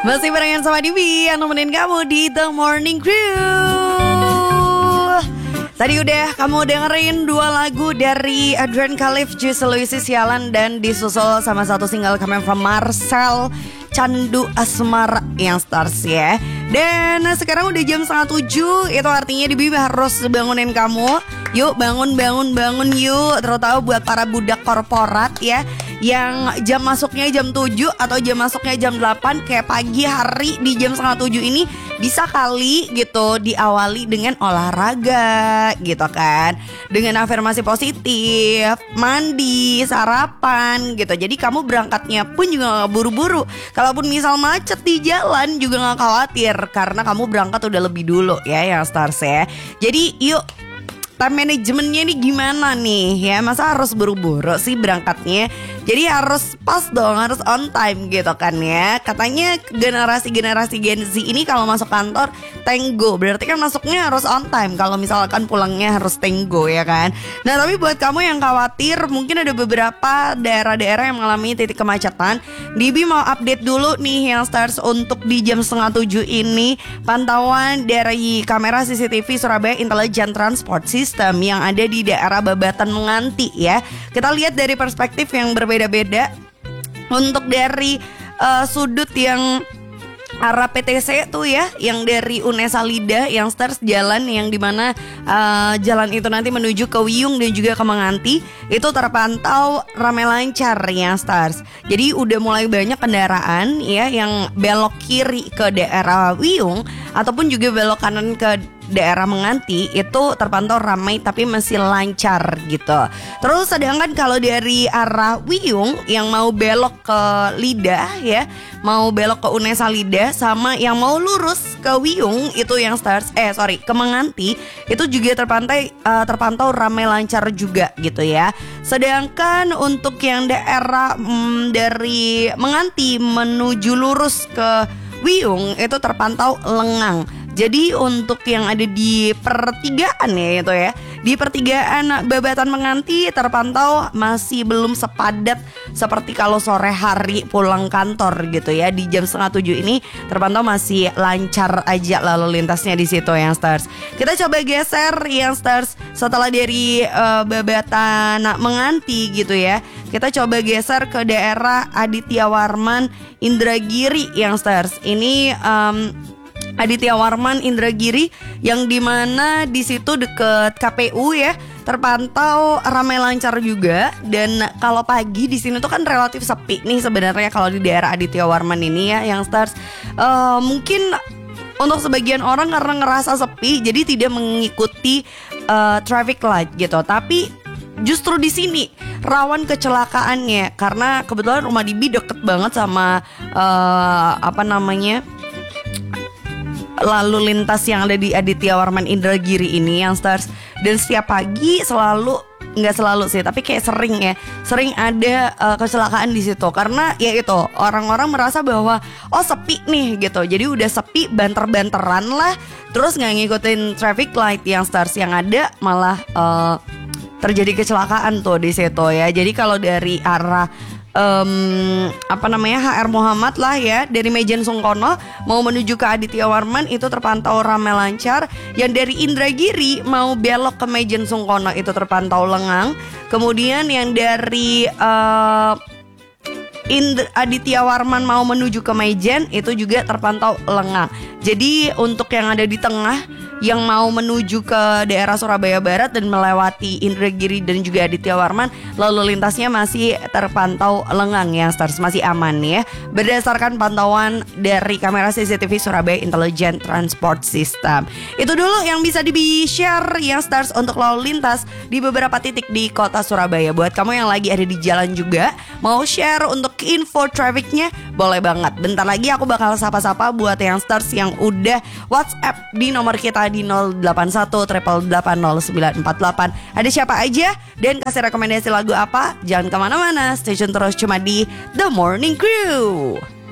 Masih barengan sama Dibi yang nemenin kamu di The Morning Crew. Tadi udah kamu dengerin 2 lagu dari Adrian Khalif, Juicy Luisi Sialan, dan disusul sama satu single Coming From Marcel, Candu Asmara yang stars ya. Dan sekarang udah jam 6:30, itu artinya Dibi harus bangunin kamu. Yuk bangun yuk, terutama buat para budak korporat ya, yang jam masuknya jam 7 atau jam masuknya jam 8, kayak pagi hari di jam 6:30 ini bisa kali gitu diawali dengan olahraga gitu kan, dengan afirmasi positif, mandi, sarapan gitu. Jadi kamu berangkatnya pun juga gak buru-buru. Kalaupun misal macet di jalan juga gak khawatir, karena kamu berangkat udah lebih dulu ya yang stars ya. Jadi yuk, time manajemennya ini gimana nih ya? Masa harus buru-buru sih berangkatnya? Jadi harus pas dong, harus on time gitu kan ya. Katanya generasi Gen Z ini kalau masuk kantor tenggo, berarti kan masuknya harus on time. Kalau misalkan pulangnya harus tenggo ya kan. Nah tapi buat kamu yang khawatir, mungkin ada beberapa daerah-daerah yang mengalami titik kemacetan, Dibi mau update dulu nih yang stars untuk di jam 6:30 ini. Pantauan dari kamera CCTV Surabaya Intelligent Transport System yang ada di daerah Babatan Menganti ya. Kita lihat dari perspektif yang berbeda-beda. Untuk dari sudut yang arah PTC tuh ya, yang dari Unesa Lida yang stars jalan yang dimana jalan itu nanti menuju ke Wiyung dan juga ke Menganti, itu terpantau ramai lancar ya stars. Jadi udah mulai banyak kendaraan ya yang belok kiri ke daerah Wiyung ataupun juga belok kanan ke daerah Menganti, itu terpantau ramai tapi masih lancar gitu. Terus sedangkan kalau dari arah Wiyung yang mau belok ke Lidah ya, mau belok ke Unesa Lidah, sama yang mau lurus ke Wiyung itu yang stars ke Menganti, itu juga terpantau ramai lancar juga gitu ya. Sedangkan untuk yang daerah dari Menganti menuju lurus ke Wiyung itu terpantau lengang. Jadi untuk yang ada di pertigaan ya itu ya, di pertigaan Babatan Menganti terpantau masih belum sepadat seperti kalau sore hari pulang kantor gitu ya. Di jam 6:30 ini terpantau masih lancar aja lalu lintasnya di situ yang stars. Kita coba geser yang stars setelah dari Babatan Menganti gitu ya. Kita coba geser ke daerah Aditya Warman Indragiri yang stars. Ini Aditya Warman Indragiri yang dimana di situ deket KPU ya, terpantau ramai lancar juga. Dan kalau pagi di sini tuh kan relatif sepi nih sebenarnya kalau di daerah Aditya Warman ini ya yang stars. Mungkin untuk sebagian orang karena ngerasa sepi jadi tidak mengikuti traffic light gitu. Tapi justru di sini rawan kecelakaannya karena kebetulan rumah Dibi deket banget sama lalu lintas yang ada di Aditya Warman Indragiri ini yang stars. Dan setiap pagi selalu, nggak selalu sih, tapi kayak sering ada kecelakaan di situ karena ya itu orang-orang merasa bahwa sepi nih gitu. Jadi udah sepi, banter-banteran lah, terus nggak ngikutin traffic light yang stars, yang ada malah terjadi kecelakaan tuh di situ ya. Jadi kalau dari arah HR Muhammad lah ya, dari Mejen Sungkono mau menuju ke Aditya Warman itu terpantau ramai lancar. Yang dari Indragiri mau belok ke Mejen Sungkono itu terpantau lengang. Kemudian yang dari Aditya Warman mau menuju ke Mejen itu juga terpantau lengang. Jadi untuk yang ada di tengah yang mau menuju ke daerah Surabaya Barat dan melewati Indragiri dan juga Aditya Warman, lalu lintasnya masih terpantau lengang ya stars, masih aman ya berdasarkan pantauan dari kamera CCTV Surabaya Intelligent Transport System. Itu dulu yang bisa di-share yang stars untuk lalu lintas di beberapa titik di kota Surabaya. Buat kamu yang lagi ada di jalan juga mau share untuk info trafficnya, boleh banget. Bentar lagi aku bakal sapa-sapa buat yang stars yang udah WhatsApp di nomor kita di 081 888 0948. Ada siapa aja dan kasih rekomendasi lagu apa? Jangan kemana-mana, stay tune terus cuma di The Morning Crew.